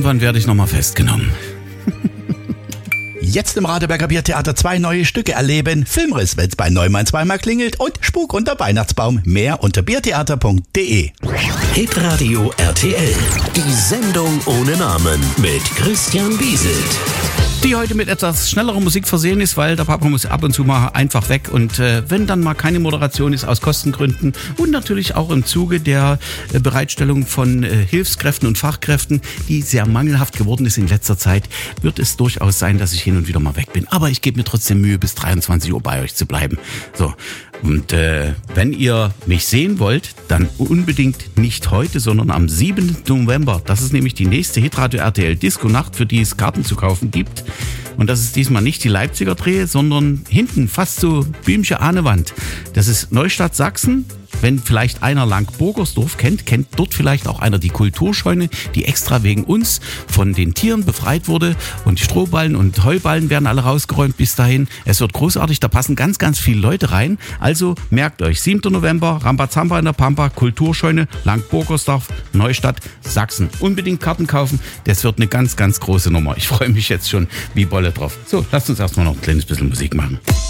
irgendwann werde ich nochmal festgenommen. Jetzt im Radeberger Biertheater 2 neue Stücke erleben. Filmriss, wenn's bei Neumann zweimal klingelt und Spuk unter Weihnachtsbaum. Mehr unter biertheater.de. Hitradio RTL. Die Sendung ohne Namen mit Christian Bieselt. Die heute mit etwas schnellerer Musik versehen ist, weil der Papa muss ab und zu mal einfach weg. Und wenn dann mal keine Moderation ist aus Kostengründen und natürlich auch im Zuge der Bereitstellung von Hilfskräften und Fachkräften, die sehr mangelhaft geworden ist in letzter Zeit, wird es durchaus sein, dass ich hin und wieder mal weg bin. Aber ich gebe mir trotzdem Mühe, bis 23 Uhr bei euch zu bleiben. So. Und wenn ihr mich sehen wollt, dann unbedingt nicht heute, sondern am 7. November. Das ist nämlich die nächste Hitradio RTL Disco-Nacht, für die es Karten zu kaufen gibt. Und das ist diesmal nicht die Leipziger Dreh, sondern hinten fast so Böhmische Ahnewand. Das ist Neustadt, Sachsen. Wenn vielleicht einer Lang-Burgersdorf kennt dort vielleicht auch einer die Kulturscheune, die extra wegen uns von den Tieren befreit wurde. Und die Strohballen und Heuballen werden alle rausgeräumt bis dahin. Es wird großartig, da passen ganz, ganz viele Leute rein. Also merkt euch, 7. November, Rambazamba in der Pampa, Kulturscheune, Lang-Burgersdorf, Neustadt, Sachsen. Unbedingt Karten kaufen, das wird eine ganz, ganz große Nummer. Ich freue mich jetzt schon wie Bolle drauf. So, lasst uns erstmal noch ein kleines bisschen Musik machen.